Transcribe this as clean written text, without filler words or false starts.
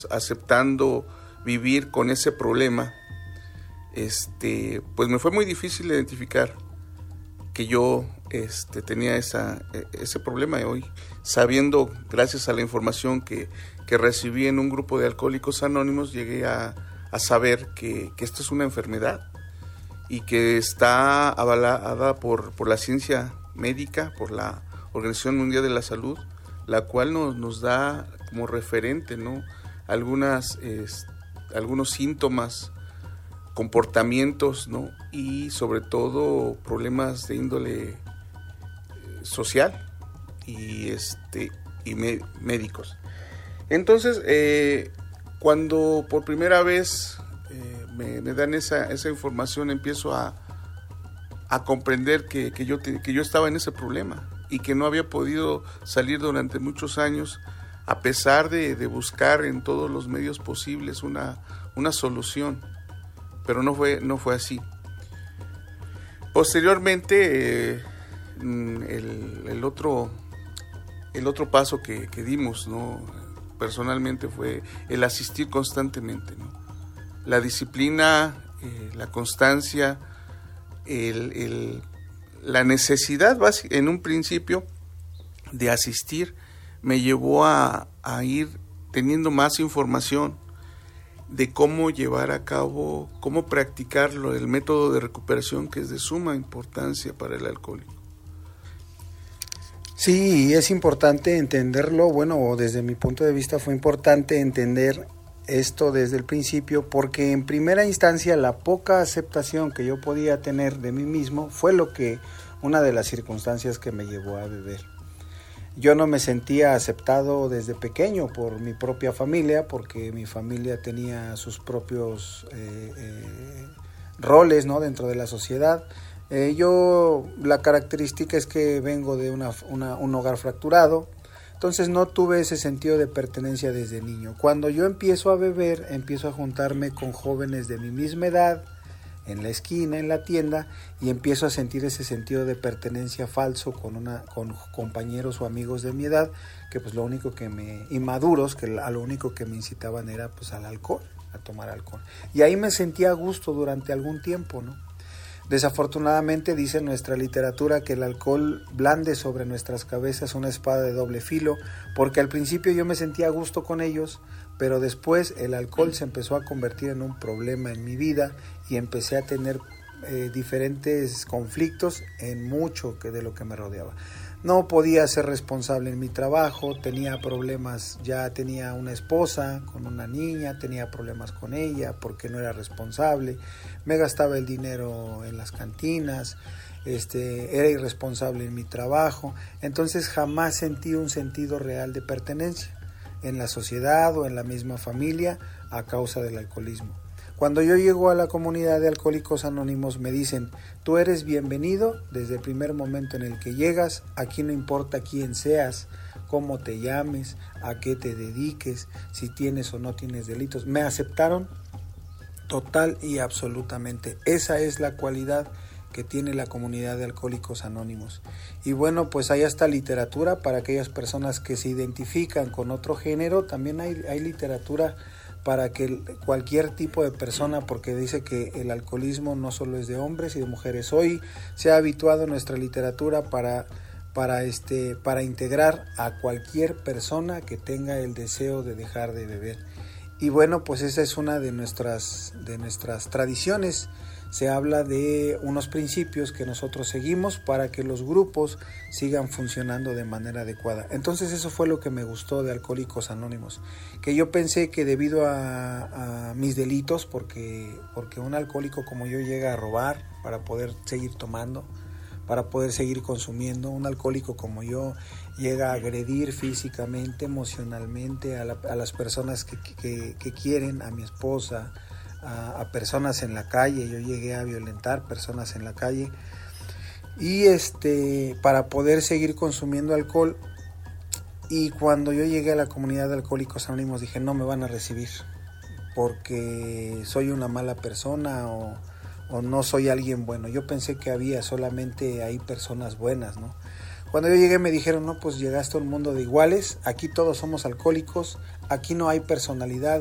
aceptando vivir con ese problema, pues me fue muy difícil identificar que yo tenía ese problema. Y hoy, sabiendo, gracias a la información que recibí en un grupo de Alcohólicos Anónimos, llegué a saber que esto es una enfermedad y que está avalada por la ciencia médica, por la Organización Mundial de la Salud, la cual nos da como referente, ¿no?, algunos síntomas, comportamientos, ¿no?, y sobre todo problemas de índole social y médicos. Entonces, cuando por primera vez me dan esa información, empiezo a comprender que yo estaba en ese problema y que no había podido salir durante muchos años, a pesar de buscar en todos los medios posibles una solución, pero no fue así. Posteriormente, el otro paso que dimos, ¿no?, personalmente, fue el asistir constantemente, ¿no? La disciplina, la constancia, la necesidad básica, en un principio, de asistir, me llevó a ir teniendo más información de cómo llevar a cabo, cómo practicarlo, el método de recuperación, que es de suma importancia para el alcohólico. Sí, es importante entenderlo. Bueno, desde mi punto de vista fue importante entender esto desde el principio, porque en primera instancia la poca aceptación que yo podía tener de mí mismo fue una de las circunstancias que me llevó a beber. Yo no me sentía aceptado desde pequeño por mi propia familia, porque mi familia tenía sus propios roles, ¿no?, dentro de la sociedad. La característica es que vengo de un hogar fracturado, entonces no tuve ese sentido de pertenencia desde niño. Cuando yo empiezo a beber, empiezo a juntarme con jóvenes de mi misma edad, en la esquina, en la tienda, y empiezo a sentir ese sentido de pertenencia falso con compañeros o amigos de mi edad, que pues inmaduros, que a lo único que me incitaban era pues al alcohol, a tomar alcohol. Y ahí me sentía a gusto durante algún tiempo, ¿no? Desafortunadamente dice nuestra literatura que el alcohol blande sobre nuestras cabezas una espada de doble filo, porque al principio yo me sentía a gusto con ellos, pero después el alcohol se empezó a convertir en un problema en mi vida y empecé a tener diferentes conflictos en mucho de lo que me rodeaba. No podía ser responsable en mi trabajo, tenía problemas, ya tenía una esposa con una niña, tenía problemas con ella porque no era responsable, me gastaba el dinero en las cantinas, era irresponsable en mi trabajo, entonces jamás sentí un sentido real de pertenencia en la sociedad o en la misma familia a causa del alcoholismo. Cuando yo llego a la comunidad de Alcohólicos Anónimos me dicen, tú eres bienvenido desde el primer momento en el que llegas, aquí no importa quién seas, cómo te llames, a qué te dediques, si tienes o no tienes delitos. Me aceptaron total y absolutamente. Esa es la cualidad que tiene la comunidad de Alcohólicos Anónimos. Y bueno, pues hay hasta literatura para aquellas personas que se identifican con otro género, también hay literatura para que cualquier tipo de persona, porque dice que el alcoholismo no solo es de hombres y de mujeres. Hoy se ha habituado nuestra literatura para integrar a cualquier persona que tenga el deseo de dejar de beber. Y bueno, pues esa es una de nuestras tradiciones. Se habla de unos principios que nosotros seguimos para que los grupos sigan funcionando de manera adecuada. Entonces eso fue lo que me gustó de Alcohólicos Anónimos, que yo pensé que debido a mis delitos, porque un alcohólico como yo llega a robar para poder seguir tomando, para poder seguir consumiendo, un alcohólico como yo llega a agredir físicamente, emocionalmente a las personas que quieren, a mi esposa, a personas en la calle. Yo llegué a violentar personas en la calle y para poder seguir consumiendo alcohol. Y cuando yo llegué a la comunidad de Alcohólicos Anónimos dije, no me van a recibir porque soy una mala persona o no soy alguien bueno. Yo pensé que había solamente ahí personas buenas, ¿no? Cuando yo llegué me dijeron, no, pues llegaste a un mundo de iguales, aquí todos somos alcohólicos, aquí no hay personalidad.